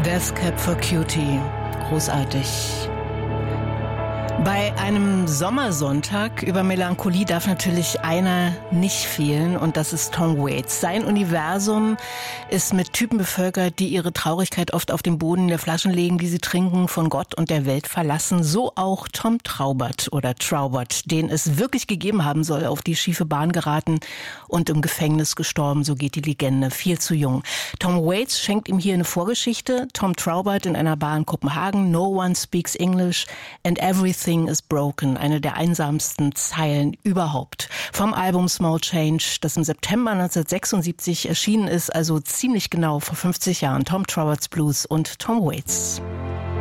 Death Cab for Cutie. Großartig. Bei einem Sommersonntag über Melancholie darf natürlich einer nicht fehlen und das ist Tom Waits. Sein Universum ist mit Typen bevölkert, die ihre Traurigkeit oft auf den Boden der Flaschen legen, die sie trinken, von Gott und der Welt verlassen. So auch Tom Traubert oder Traubert, den es wirklich gegeben haben soll, auf die schiefe Bahn geraten und im Gefängnis gestorben, so geht die Legende, viel zu jung. Tom Waits schenkt ihm hier eine Vorgeschichte. Tom Traubert in einer Bar in Kopenhagen, No one speaks English and everything is broken, eine der einsamsten Zeilen überhaupt. Vom Album Small Change, das im September 1976 erschienen ist, also ziemlich genau vor 50 Jahren. Tom Traubert's Blues und Tom Waits.